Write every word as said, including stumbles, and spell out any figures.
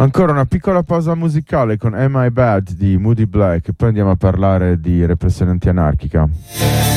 Ancora una piccola pausa musicale con Am I Bad di Moody Black e poi andiamo a parlare di repressione antianarchica.